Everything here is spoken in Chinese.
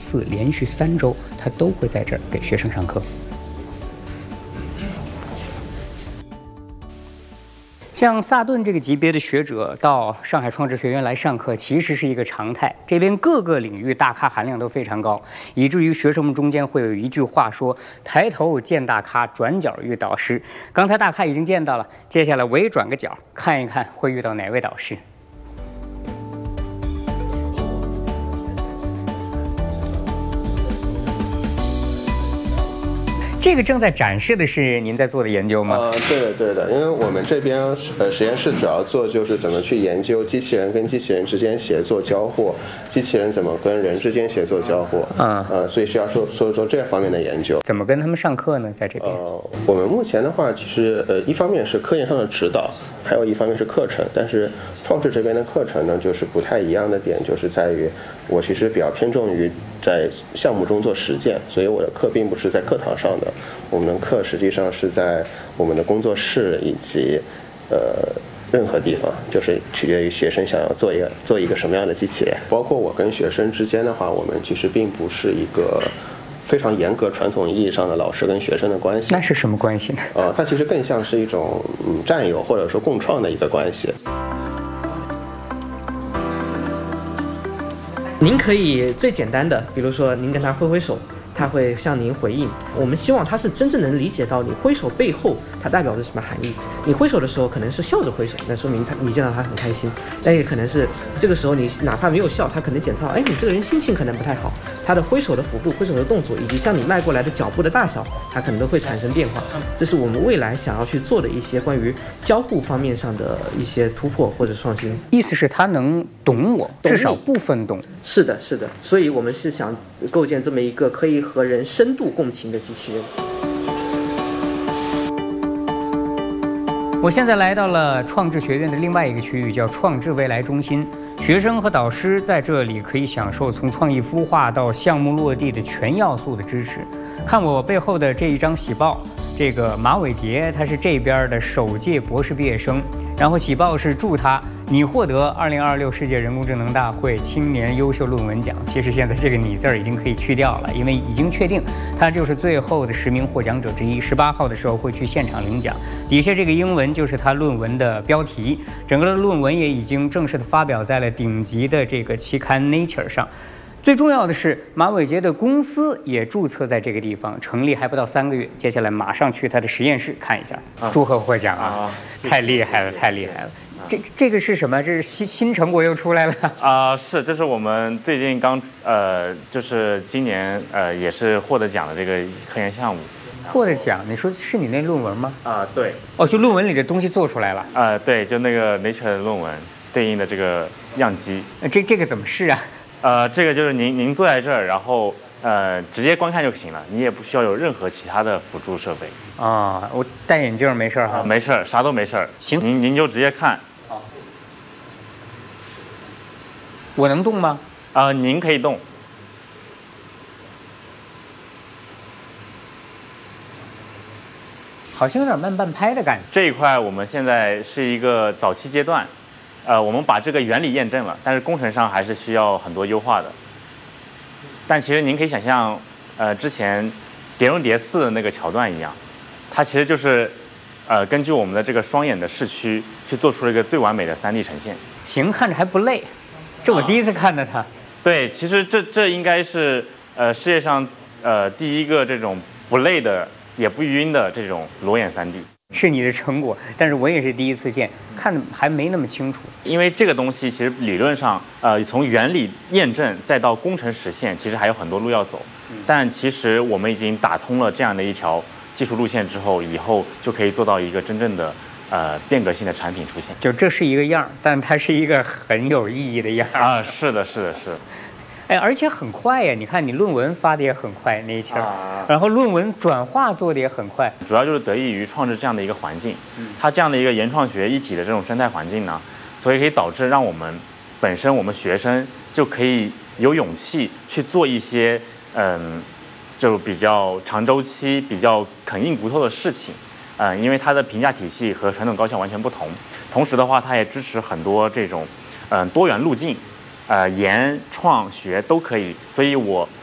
4连续3周，他都会在这儿给学生上课。像萨顿这个级别的学者到上海创智学院来上课，其实是一个常态。这边各个领域大咖含量都非常高，以至于学生们中间会有一句话说：“抬头见大咖，转角遇导师。”刚才大咖已经见到了，接下来我也转个角，看一看会遇到哪位导师。这个正在展示的是您在做的研究吗？ 对的，因为我们这边实验室主要做就是怎么去研究机器人跟机器人之间协作交互，机器人怎么跟人之间协作交互，所以需要做这方面的研究。 怎么跟他们上课呢？在这边， 我们目前的话，其实一方面是科研上的指导，还有一方面是课程。但是创智这边的课程呢，就是不太一样的点，就是在于我其实比较偏重于在项目中做实践，所以我的课并不是在课堂上的，我们的课实际上是在我们的工作室以及任何地方，就是取决于学生想要做一个什么样的机器人。包括我跟学生之间的话，我们其实并不是一个非常严格传统意义上的老师跟学生的关系。 那是什么关系呢？ 它其实更像是一种战友或者说共创的一个关系。 您可以最简单的，比如说您跟他挥挥手，他会向您回应。我们希望他是真正能理解到你挥手背后它代表着什么含义。你挥手的时候可能是笑着挥手，那说明你见到他很开心。但也可能是这个时候你哪怕没有笑，他可能检测到，你这个人心情可能不太好。他的挥手的幅度、挥手的动作以及向你迈过来的脚步的大小，它可能都会产生变化。这是我们未来想要去做的一些关于交互方面上的一些突破或者创新。 意思是他能懂我，至少部分懂。 是的，所以我们是想构建这么一个可以和人深度共情的机器人。 我现在来到了创智学院的另外一个区域，叫创智未来中心。学生和导师在这里可以享受从创意孵化到项目落地的全要素的支持。看我背后的这一张喜报，这个马伟杰他是这边的首届博士毕业生，然后喜报是祝你获得2026世界人工智能大会青年优秀论文奖。其实现在这个你字儿已经可以去掉了，因为已经确定他就是最后的10名获奖者之一。18号的时候会去现场领奖，底下这个英文就是他论文的标题。整个的论文也已经正式的发表在了顶级的这个期刊 Nature 上。最重要的是，马伟杰的公司也注册在这个地方，成立还不到3个月。接下来马上去他的实验室看一下。祝贺获奖啊！太厉害了，太厉害了！这个是什么？这是新成果又出来了是，这是我们最近就是今年也是获得奖的这个科研项目。 获得奖？你说是你那论文吗？ 对。 就论文里的东西做出来了？ 对，就那个 Nature 的论文对应的这个样机。 这个怎么试啊？ 这个就是您坐在这儿，然后直接观看就行了，你也不需要有任何其他的辅助设备。 我戴眼镜没事哈？ 没事，啥都没事。 行， 您就直接看。 好。我能动吗？ 您可以动。 好像有点慢半拍的感觉。 这一块我们现在是一个早期阶段，我们把这个原理验证了，但是工程上还是需要很多优化的。但其实您可以想象，之前《碟中谍4》的那个桥段一样，它其实就是根据我们的这个双眼的视区去做出了一个最完美的3D 呈现。 行，看着还不累，这我第一次看到它。 对，其实这应该是世界上第一个这种不累的也不晕的这种裸眼3D。 是你的成果，但是我也是第一次见，看的还没那么清楚。 因为这个东西其实理论上，从原理验证再到工程实现，其实还有很多路要走。但其实我们已经打通了这样的一条技术路线之后，以后就可以做到一个真正的变革性的产品出现。 就这是一个样，但它是一个很有意义的样是的。 而且很快呀！你看，你论文发的也很快那一期，然后论文转化做的也很快， 主要就是得益于创智这样的一个环境，它这样的一个研创学一体的这种生态环境呢，所以可以导致让我们本身我们学生就可以有勇气去做一些就比较长周期、比较啃硬骨头的事情，因为它的评价体系和传统高校完全不同，同时的话，它也支持很多这种多元路径。研创学都可以，所以我